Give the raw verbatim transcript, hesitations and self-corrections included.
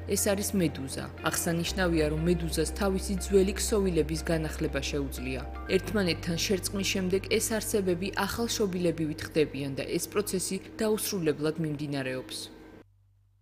ეს არის მედუზა. აღსანიშნავია, რომ მედუზას თავისი ძველი ქსოვილების განახლება შეუძლია. ერთმანეთთან შერწყმის შემდეგ ეს არსებები ახალ შობილებივით ხდებიან და ეს პროცესი დაუსრულებლად მიმდინარეობს.